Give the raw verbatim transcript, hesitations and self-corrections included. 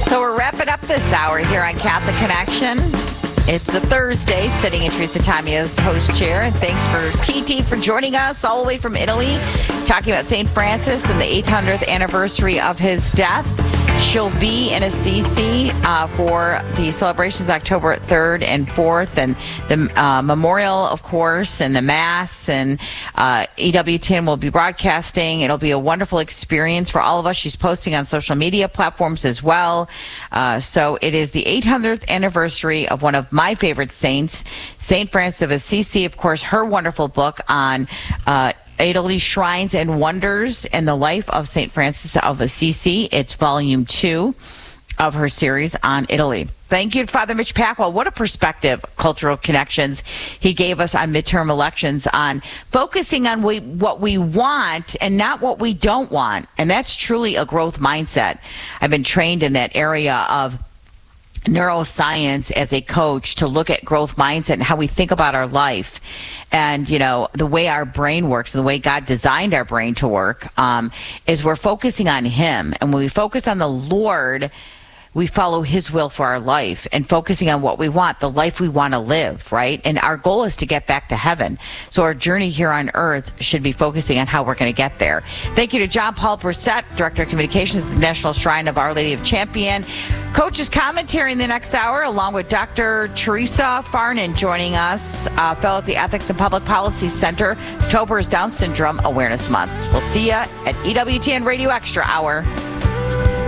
So we're wrapping up this hour here on Catholic Connection. It's a Thursday, sitting in Teresa Tamia's host chair. And thanks for T T for joining us all the way from Italy, talking about Saint Francis and the eight hundredth anniversary of his death. She'll be in Assisi uh, for the celebrations October third and fourth, and the uh, memorial, of course, and the Mass, and uh, E W T N will be broadcasting. It'll be a wonderful experience for all of us. She's posting on social media platforms as well. Uh, so it is the eight hundredth anniversary of one of my favorite saints, Saint Francis of Assisi. Of course, her wonderful book on uh Italy, Shrines and Wonders, and the Life of Saint Francis of Assisi. It's volume two of her series on Italy. Thank you to Father Mitch Pacwa. What a perspective, Cultural Connections, he gave us on midterm elections, on focusing on we, what we want and not what we don't want. And that's truly a growth mindset. I've been trained in that area of neuroscience as a coach to look at growth mindset and how we think about our life, and you know the way our brain works and the way God designed our brain to work um, is we're focusing on Him, and when we focus on the Lord, we follow His will for our life and focusing on what we want, the life we want to live, right? And our goal is to get back to heaven. So our journey here on earth should be focusing on how we're going to get there. Thank you to John Paul Brissett, Director of Communications at the National Shrine of Our Lady of Champion. Coach's commentary in the next hour, along with Doctor Teresa Farnan joining us, uh, fellow at the Ethics and Public Policy Center. October is Down Syndrome Awareness Month. We'll see you at E W T N Radio Extra Hour.